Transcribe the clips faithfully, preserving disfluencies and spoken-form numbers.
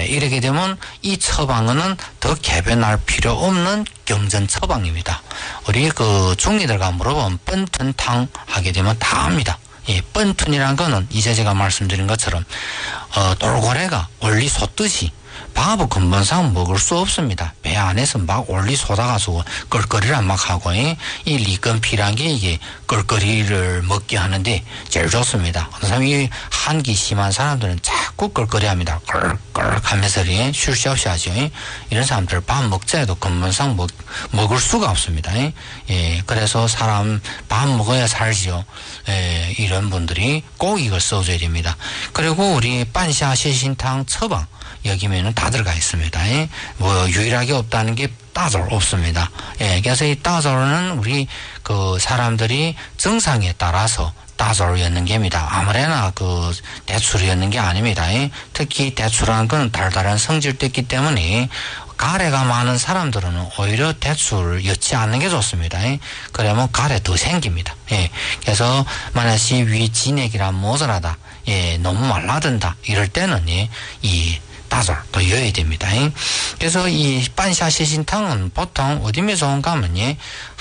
이렇게 되면 이 처방은 더 개변할 필요 없는 경전 처방입니다. 우리 그 중이들과 물어보면 뻔튼탕 하게 되면 다 압니다. 예, 뻔튼이란 거는 이제 제가 말씀드린 것처럼 어, 돌고래가 원리 솟듯이 밥은 근본상 먹을 수 없습니다. 배 안에서 막 원리 쏟아가지고 껄껄이를 막 하고 이, 이 리건피란 게 이게 껄껄이를 먹게 하는데 제일 좋습니다. 어느 사람이 한기 심한 사람들은 자꾸 껄껄이 합니다. 껄껄 하면서 쉴 새 없이 하죠. 이런 사람들 밥 먹자 해도 근본상 먹, 먹을 수가 없습니다. 예, 그래서 사람 밥 먹어야 살지요. 예, 이런 분들이 꼭 이걸 써줘야 됩니다. 그리고 우리 반샤 셰신탕 처방 여기면은 다 들어가 있습니다. 예? 뭐 유일하게 없다는 게 따돌 없습니다. 예, 그래서 이 따돌은 우리 그 사람들이 증상에 따라서 따돌이었는 게입니다. 아무래나 그 대출이었는 게 아닙니다. 예? 특히 대출한 건 달달한 성질도 있기 때문에 가래가 많은 사람들은 오히려 대출을 엿지 않는 게 좋습니다. 예? 그러면 가래 더 생깁니다. 예, 그래서 만약에 위 진액이란 모자라다, 예, 너무 말라든다 이럴 때는 예, 이 따돌 또 여야 됩니다. 그래서 이 반샤 셰신탕은 보통 어디에 좋은가 하면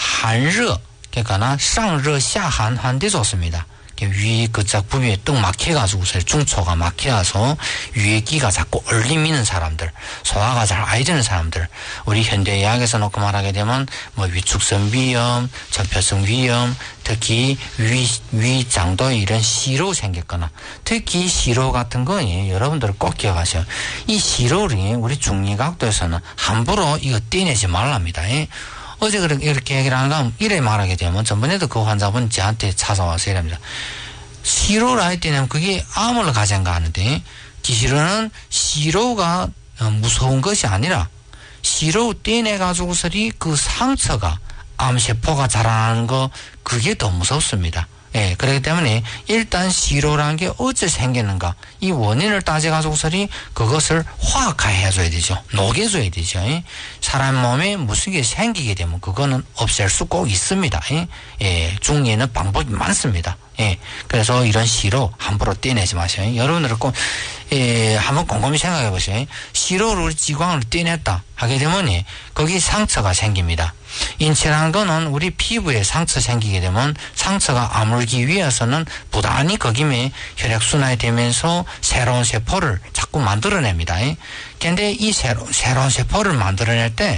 한러 그러니까 상러下寒 한데 좋습니다. 위 그짝 부위에 뚝 막혀가지고서 중초가 막혀서 위에 기가 자꾸 얼리미는 사람들, 소화가 잘 안 되는 사람들, 우리 현대의학에서 놓고 말하게 되면 뭐 위축성 위염, 전폐성 위염, 특히 위, 위장도에 이런 시로 생겼거나, 특히 시로 같은 거 여러분들 꼭 기억하세요. 이 시로를 우리 중의각도에서는 함부로 이거 떼내지 말랍니다. 어제 그렇게 이렇게 얘기를 하는가 이래 말하게 되면 전번에도 그 환자분 저한테 찾아와서 이랍니다. 시로를 할 때는 그게 암을 가정가 하는데 기시로는 시로가 무서운 것이 아니라 시로 떼내가지고서리 그 상처가 암세포가 자라나는 거 그게 더 무섭습니다. 예, 그렇기 때문에 일단 시로라는 게 어째 생기는가 이 원인을 따져가지고서리 그것을 화학화해줘야 되죠. 녹여줘야 되죠. 예? 사람 몸에 무슨 게 생기게 되면 그거는 없앨 수 꼭 있습니다. 예? 예, 중에는 방법이 많습니다. 예, 그래서 이런 시로 함부로 떼내지 마세요. 예? 여러분들은 꼭 예, 한번 곰곰이 생각해 보세요. 시로를 지광을 떼냈다 하게 되면 예, 거기 상처가 생깁니다. 인체라는 거는 우리 피부에 상처 생기게 되면 상처가 아물기 위해서는 부단히 거기에 혈액순환이 되면서 새로운 세포를 자꾸 만들어냅니다. 그런데 이 새로, 새로운 세포를 만들어낼 때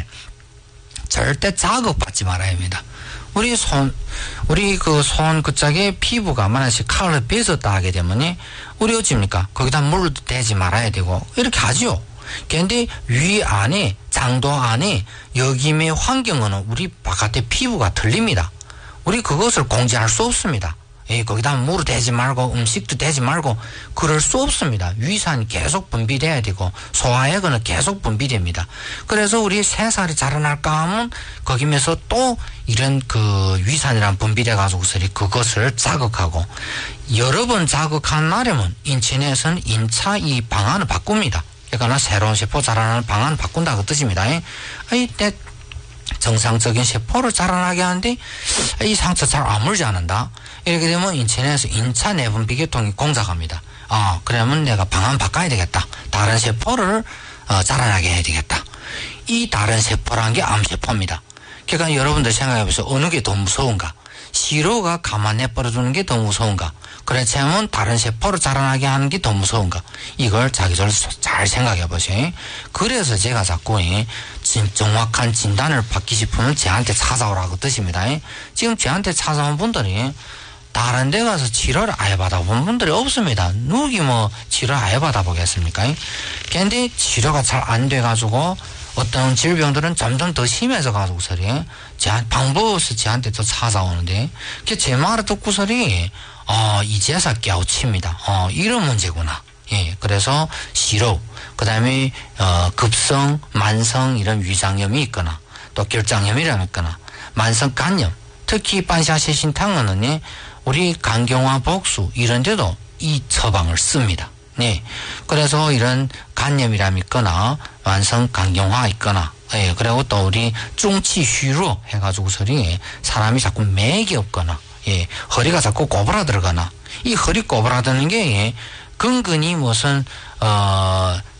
절대 자극받지 말아야 합니다. 우리 손, 우리 그 손 그짝에 피부가 만약에 칼을 빗었다 하게 되면 우리 어찌입니까? 거기다 물도 대지 말아야 되고 이렇게 하죠. 그런데 위 안에 장도 안에 여기의 환경은 우리 바깥의 피부가 틀립니다. 우리 그것을 공지할 수 없습니다. 예, 거기다 물을 대지 말고 음식도 대지 말고 그럴 수 없습니다. 위산이 계속 분비돼야 되고 소화액은 계속 분비됩니다. 그래서 우리 새살이 자라날까 하면 거기면서 또 이런 그 위산이란 분비돼 가지고서 그것을 자극하고 여러 번 자극한 날이면 인체 내에서는 인차 이 방안을 바꿉니다. 그러니까 새로운 세포 자라나는 방안을 바꾼다 그 뜻입니다. 이 때 정상적인 세포를 자라나게 하는데 이 상처 잘 아물지 않는다. 이렇게 되면 인체 내에서 인차 내분비 계통이 공작합니다. 아, 그러면 내가 방안 바꿔야 되겠다. 다른 세포를 어, 자라나게 해야 되겠다. 이 다른 세포라는 게 암세포입니다. 그러니까 여러분들 생각해 보세요. 어느 게 더 무서운가? 시로가 가만 내버려두는 게 더 무서운가? 그렇지 않으면 다른 세포를 자라나게 하는 게 더 무서운가? 이걸 자기들 잘 생각해 보세요. 그래서 제가 자꾸 진, 정확한 진단을 받기 싶으면 저한테 찾아오라고 뜻입니다. 지금 저한테 찾아온 분들이 다른 데 가서 치료를 아예 받아본 분들이 없습니다. 누구 뭐 치료 아예 받아보겠습니까? 근데 치료가 잘 안 돼가지고 어떤 질병들은 점점 더 심해져 가지고서리 제 방법 없이 저한테 또 찾아오는데 제 말을 듣고서리 어, 이제서 깨우칩니다. 어, 이런 문제구나. 예, 그래서 시로, 그 다음에, 어, 급성, 만성 이런 위장염이 있거나, 또 결장염이라고 있거나, 만성 간염, 특히 반샤세신탕은 우리 간경화 복수 이런 데도 이 처방을 씁니다. 네. 그래서 이런 간염이람 있거나, 만성 간경화 있거나, 예, 그리고 또 우리 중치虚弱 해가지고서리 사람이 자꾸 맥이 없거나, 예, 허리가 자꾸 꼬부라들거나 이 허리 꼬부라드는 게 예, 근근히 무슨 어